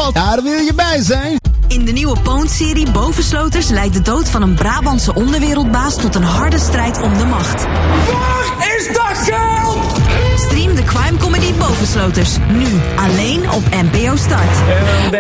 geld. Daar wil je bij zijn. In de nieuwe Poont-serie Bovensloters leidt de dood van een Brabantse onderwereldbaas tot een harde strijd om de macht. Waar is dat geld? Stream de crime comedy Bovensloters nu alleen op NPO Start.